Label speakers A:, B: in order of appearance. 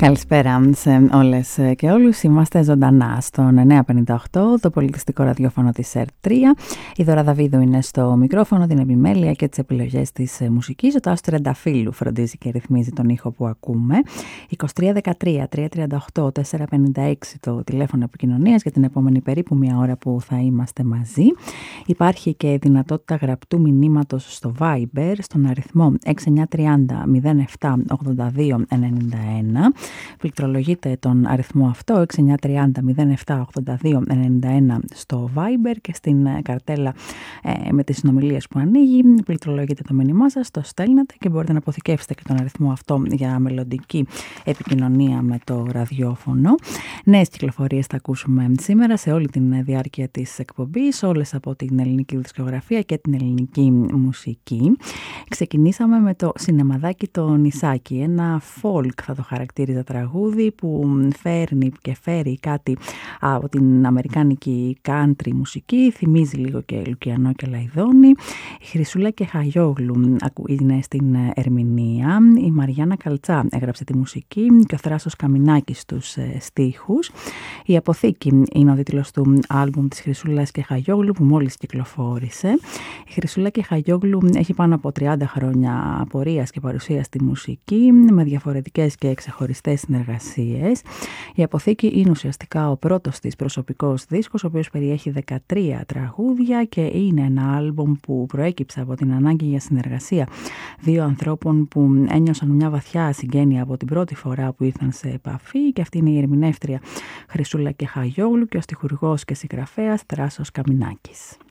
A: Καλησπέρα σε όλες και όλους. Είμαστε ζωντανά στον 958, το πολιτιστικό ραδιόφωνο της ΕΡΤ3. Η Δώρα Δαβίδου είναι στο μικρόφωνο, την επιμέλεια και τις επιλογές της μουσικής. Ο Τάσος Τρενταφύλου φροντίζει και ρυθμίζει τον ήχο που ακούμε. 2313-338-456 το τηλέφωνο επικοινωνίας για την επόμενη περίπου μία ώρα που θα είμαστε μαζί. Υπάρχει και δυνατότητα γραπτού μηνύματος στο Viber στον αριθμό 6930-078291. Πληκτρολογείτε τον αριθμό αυτό 6930-078291 στο Viber και στην καρτέλα με τις συνομιλίες που ανοίγει πληκτρολογείτε το μήνυμά σας, το στέλνετε και μπορείτε να αποθηκεύσετε και τον αριθμό αυτό για μελλοντική επικοινωνία με το ραδιόφωνο. Νέες κυκλοφορίες θα ακούσουμε σήμερα σε όλη την διάρκεια της εκπομπής, όλες από την ελληνική δισκογραφία και την ελληνική μουσική. Ξεκινήσαμε με το Σινεμαδάκι το Νησάκι, ένα folk θα το χαρακτήριζα τραγούδι που φέρνει και φέρει κάτι από την αμερικάνικη country μουσική, θυμίζει λίγο και Λουκιανό και Λαϊδόνη. Η Χρυσούλα και Χαγιόγλου είναι στην ερμηνεία, η Μαριάννα Καλτσά έγραψε τη μουσική και ο Θράσος Καμινάκης στους στίχους. Η Αποθήκη είναι ο τίτλος του άλμπουμ της Χρυσούλας και Χαγιόγλου που μόλις κυκλοφόρησε. Η Χρυσούλα και Χαγιόγλου έχει πάνω από 30 χρόνια πορείας και παρουσίας στη μουσική με διαφορετικές και ξεχωριστές συνεργασίες. Η Αποθήκη είναι ουσιαστικά ο πρώτος της προσωπικός δίσκος, ο οποίος περιέχει 13 τραγούδια και είναι ένα άλμπουμ που προέκυψε από την ανάγκη για συνεργασία δύο ανθρώπων που ένιωσαν μια βαθιά συγγένεια από την πρώτη φορά που ήρθαν σε επαφή, και αυτή είναι η ερμηνεύτρια Χρυσούλα και Χαγιόγλου και ο στιχουργός και συγγραφέας Θράσος Καμινάκης.